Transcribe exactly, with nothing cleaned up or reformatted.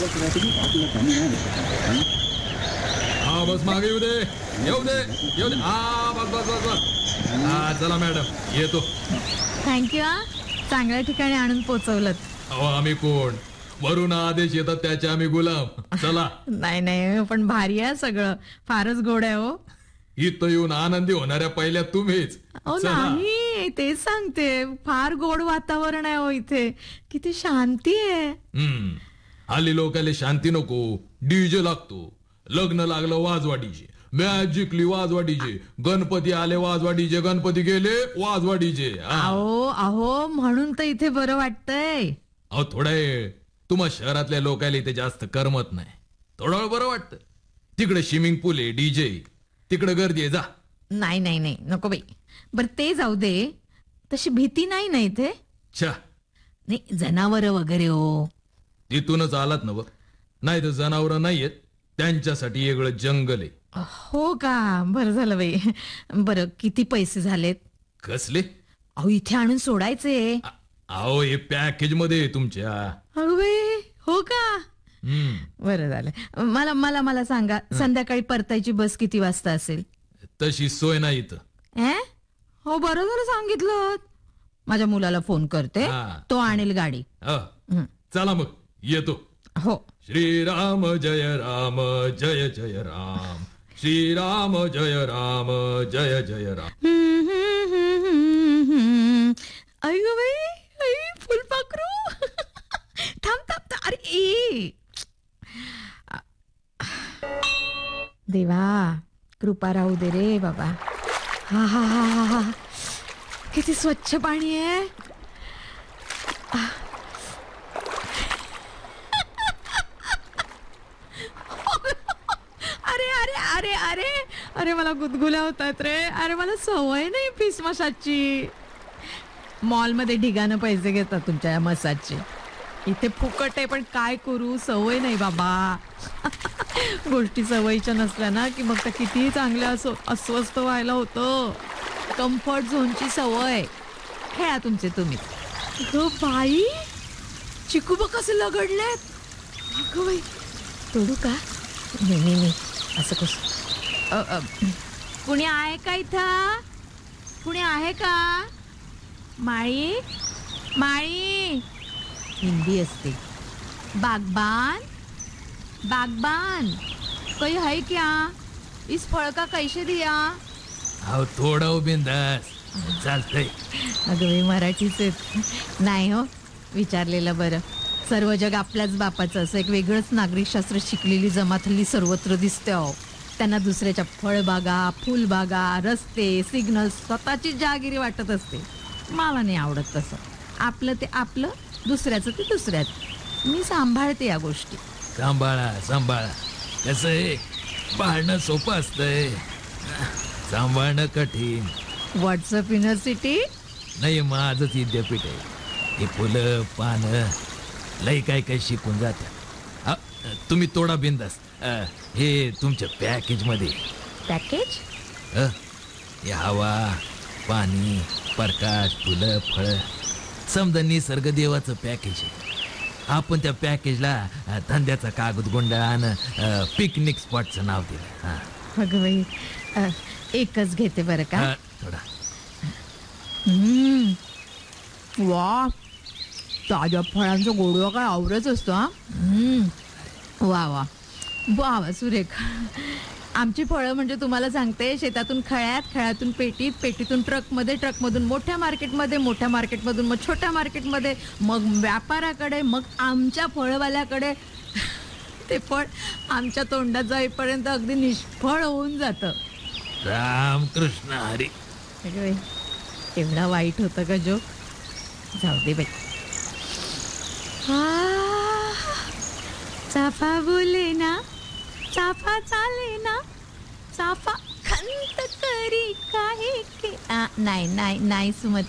हा बस मागे येऊ दे, येऊ दे, येऊ दे. हा बस बस बस बस. हा चला मॅडम येतो. थँक्यू. हा चांगल्या ठिकाणी आणून पोचवलं. अहो आम्ही कोण, वरून आदेश येतात त्याचे आम्ही गुलाम. चला. नाही नाही पण भारी आहे सगळं, फारच गोड आहे हो. इथं येऊन आनंदी होणाऱ्या पहिल्या तुम्हीच. अहो नाही तेच सांगते, फार गोड वातावरण आहे हो इथे, किती शांती आहे. हम्म हल्ली लोकांना शांती नको, डीजे लागतो. लग्न लागलं वाजवा डीजे, मॅच जिंकली वाजवा डीजे, गणपती आले वाजवा डीजे, गणपती गेले वाजवा डीजे. अहो अहो म्हणून तर इथे बरं वाटतंय. अहो थोडा वेळ तुम्हा शहरातल्या लोकांना इथे जास्त करमत नाही, थोडा वेळ बरं वाटतं. तिकडे स्विमिंग पूल आहे, डीजे, तिकडे गर्दी आहे. जा. नाही नाही नाही नको बाई. बरं ते जाऊ दे, तशी भीती नाही ना इथे. छा नाही जनावर वगैरे हो. तिथूनच आलात ना. नाही तर जनावर नाहीयेत, त्यांच्यासाठी वेगळं जंगल आहे. हो का, बरं झालं बाई. बरं किती पैसे झालेत? कसले? अहो इथे आणून सोडायचे. अहो हे पॅकेज मध्ये आहे तुमच्या. अगं बाई हो का. हम्म बरं झालं. मला मला मला सांगा, संध्याकाळी परतायची बस किती वाजता असेल? तशी सोय नाही इथं. ए हो बरं झालं सांगितलं. माझ्या मुलाला फोन करते, हा. तो आणेल गाडी. अ, चला मग येतो. हो. श्रीराम जय राम जय जय राम, श्रीराम जय राम जय जय राम. अयो बाई फुलपाखरू. थांब थांब थांब. अरे ए देवा कृपा राहू दे रे बाबा. हा हा हा हा हा किती स्वच्छ पाणी आहे. अरे अरे अरे अरे अरे मला गुदगुल्या होतात रे. अरे मला सवय नाही फिश मसाजची. मॉलमध्ये ढिगानं पैसे घेतात तुमच्या या मसाजची. इथे फुकट आहे पण काय करू, सवय नाही बाबा. गोष्टी सवयीच्या नसल्या ना की मग त्या किती चांगल्या असो अस्वस्थ व्हायला होतं. कम्फर्ट झोनची सवय. खेळा तुमचे तुम्ही. गो बाई चिकू बघ कसे लगडलेत. अगं बाई तोडू का? नाही नाही नाही असं कसं. कुणी आहे का इथं? कुणी आहे का? माळी माळी. हिंदी असते. बागबान बागबान कोई है क्या? इस फळ का कैसे दिया? अहो थोडा बिंदास चालतंय. अगं मी मराठीच आहेत. नाही हो विचारलेलं बरं. सर्व जग आपल्याच बापाचं असं एक वेगळंच नागरिकशास्त्र शिकलेली जमात हल्ली सर्वत्र दिसते. अहो त्यांना दुसऱ्याच्या फळबागा, फुलबागा, रस्ते, सिग्नल स्वतःची जहागिरी वाटत असते. मला नाही आवडत तसं. आपलं ते आपलं, दुसऱ्याचं ते दुसऱ्यात. मी सांभाळते या गोष्टी. सांभाळा सांभाळा. कसं आहे, पाळणं सोपं असतंय, सांभाळणं कठीण. व्हॉट्सअप युनिव्हर्सिटी नाही माझंच विद्यापीठ आहे. हे फुलं पानं लई काय काय शिकून जात्या. तुम्ही तोडा बिंदास. हे तुमच्या पॅकेज मध्ये. पॅकेज? हे हवा पाणी प्रकाश फुलं फळ समजा निसर्ग देवाचं पॅकेज आहे. आपण त्या पॅकेजला धंद्याचा कागद गुंडा आणि पिकनिक स्पॉटचं नाव दिलं. अगं बाई एकच घेते बरं का. थोडा. वा ताज्या फळांचा गोडवा काय आवडच असतो. हा वा वा वा वा सुरेख. आमची फळं म्हणजे तुम्हाला सांगते, शेतातून खळ्यात, खळ्यातून पेटीत, पेटीतून ट्रकमध्ये, ट्रकमधून मोठ्या मार्केटमध्ये, मोठ्या मार्केटमधून मग छोट्या मार्केटमध्ये, मग व्यापाराकडे, मग आमच्या फळवाल्याकडे. ते फळ आमच्या तोंडात जाईपर्यंत अगदी निष्फळ होऊन जातं. रामकृष्ण हरी. एवढा वाईट होतं का जो? जाऊ दे बाई. चाफा बोले ना, चाफा चाले ना, चाफा खंत करी काय के. नाही नाही नाही सुमती.